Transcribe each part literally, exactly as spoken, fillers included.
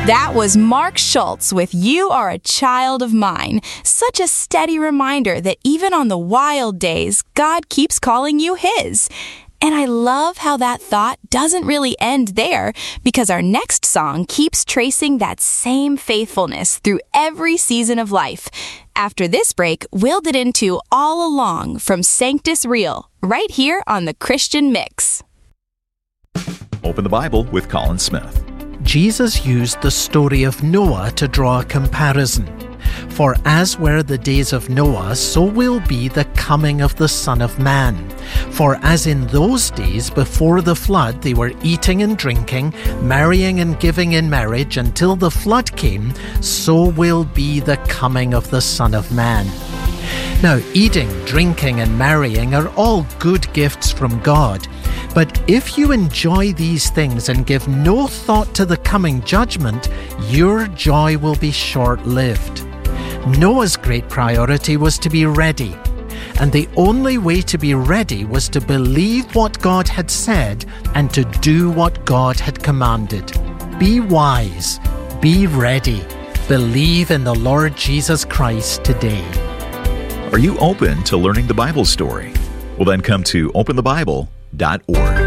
That was Mark Schultz with You Are a Child of Mine. Such a steady reminder that even on the wild days, God keeps calling you His. And I love how that thought doesn't really end there, because our next song keeps tracing that same faithfulness through every season of life. After this break, we'll get into All Along from Sanctus Real, right here on the Christian Mix. Open the Bible with Colin Smith. Jesus used the story of Noah to draw a comparison. For as were the days of Noah, so will be the coming of the Son of Man. For as in those days before the flood they were eating and drinking, marrying and giving in marriage until the flood came, so will be the coming of the Son of Man. Now, eating, drinking, and marrying are all good gifts from God. But if you enjoy these things and give no thought to the coming judgment, your joy will be short-lived. Noah's great priority was to be ready. And the only way to be ready was to believe what God had said and to do what God had commanded. Be wise. Be ready. Believe in the Lord Jesus Christ today. Are you open to learning the Bible story? Well, then come to open the bible dot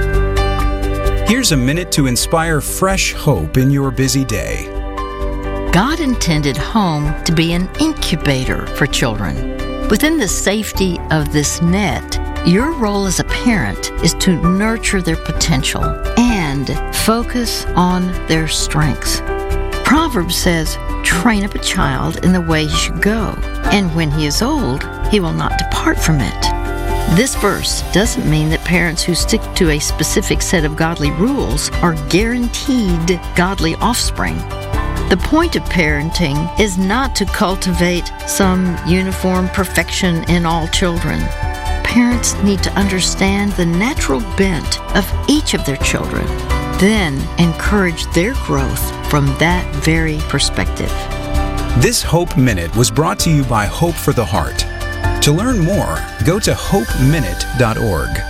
org. Here's a minute to inspire fresh hope in your busy day. God intended home to be an incubator for children. Within the safety of this net, your role as a parent is to nurture their potential and focus on their strengths. Proverbs says, "Train up a child in the way he should go, and when he is old, he will not depart from it." This verse doesn't mean that parents who stick to a specific set of godly rules are guaranteed godly offspring. The point of parenting is not to cultivate some uniform perfection in all children. Parents need to understand the natural bent of each of their children, then encourage their growth from that very perspective. This Hope Minute was brought to you by Hope for the Heart. To learn more, go to hope minute dot org.